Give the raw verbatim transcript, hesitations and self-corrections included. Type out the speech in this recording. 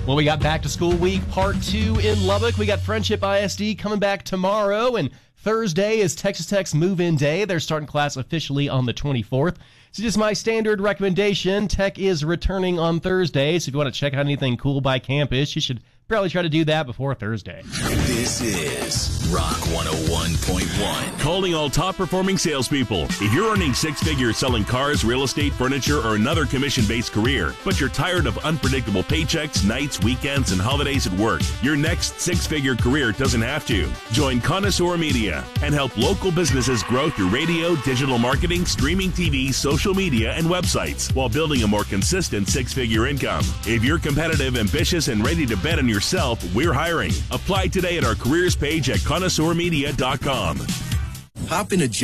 Well, we got back to school week part two in Lubbock. We got Friendship I S D coming back tomorrow, and Thursday is Texas Tech's move-in day. They're starting class officially on the twenty-fourth. So just my standard recommendation, Tech is returning on Thursday, so if you want to check out anything cool by campus, you should probably try to do that before Thursday. This is Rock one oh one point one. Calling all top-performing salespeople. If you're earning six figures selling cars, real estate, furniture, or another commission-based career, but you're tired of unpredictable paychecks, nights, weekends, and holidays at work, your next six-figure career doesn't have to. Join Connoisseur Media and help local businesses grow through radio, digital marketing, streaming T V, social media, and websites while building a more consistent six-figure income. If you're competitive, ambitious, and ready to bet on yourself, we're hiring. Apply today at our careers page at connoisseur media dot com. Hop in a